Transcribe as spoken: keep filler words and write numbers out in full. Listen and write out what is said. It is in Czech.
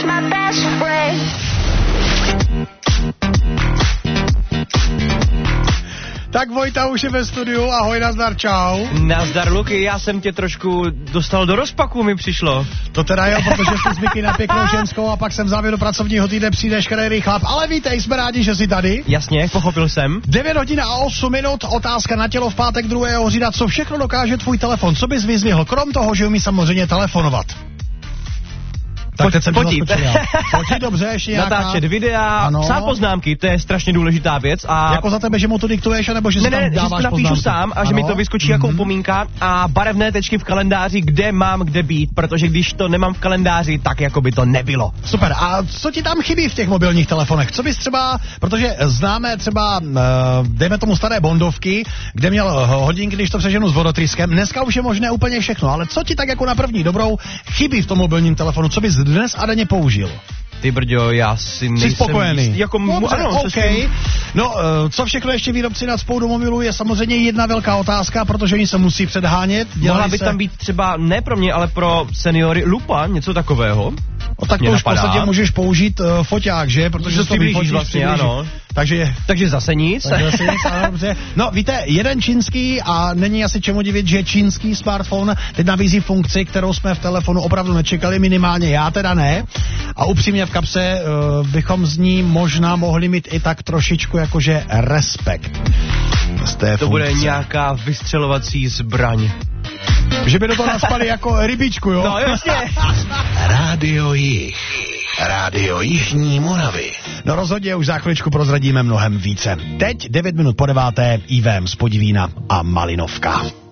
Tak Vojta už je ve studiu, ahoj, nazdar, čau. Nazdar, Luky, já jsem tě trošku dostal do rozpaku, mi přišlo. To teda jo, protože jsi zvyklý na pěknou ženskou a pak jsem v závěru pracovního týdne přijdeš škrejrý chlap, ale vítej, jsme rádi, že jsi tady. Jasně, pochopil jsem. devět hodin a osm minut, otázka na tělo v pátek druhého října, co všechno dokáže tvůj telefon, co bys vyzvihl, krom toho, že umí samozřejmě telefonovat. Tak teď jsem fotit. Fotit, dobře, ještě nějaká. Natáčet videa, ano. Psát poznámky, to je strašně důležitá věc. A jako za tebe, že mu to diktuješ, anebo že si ne, tam ne, dáváš že si napíšu poznámky. sám a ano. že mi to vyskočí mm-hmm. jako upomínka a barevné tečky v kalendáři, kde mám kde být, protože když to nemám v kalendáři, tak jako by to nebylo. Super, a co ti tam chybí v těch mobilních telefonech? Co bys třeba, protože známe třeba, dejme tomu staré bondovky, kde měl hodinky, když to přeženu s vodotryskem, dneska už je možné úplně všechno, ale co ti tak jako na první dobrou chybí v tom mobilním telefonu, co bys dnes a denně použil? Ty brďo, já si nejsem jsi spokojený. Jist, jako Dobře, ano, okay. No, co všechno ještě výrobci nadspou do mobilu je samozřejmě jedna velká otázka, protože oni se musí předhánět. Mohla by se... tam být třeba, ne pro mě, ale pro seniory lupa, něco takového. No, tak to už v podstatě můžeš použít uh, foťák, že? Protože to to vyfotíš vlastně, ano. Takže, takže zase nic. Takže zase nic, ano, dobře. No, víte, jeden čínský a není asi čemu divit, že čínský smartphone teď nabízí funkci, kterou jsme v telefonu opravdu nečekali, minimálně já teda ne. A upřímně v kapse uh, bychom z ní možná mohli mít i tak trošičku jakože respekt. Z té to funkce. Bude nějaká vystřelovací zbraň. Že by do toho naspali jako rybičku, jo? No, jasně. Rádio Jih. Rádio Jižní Moravy. No rozhodně už za chviličku prozradíme mnohem více. Teď devět minut po deváté, í vé em z Podivína a Malinovka.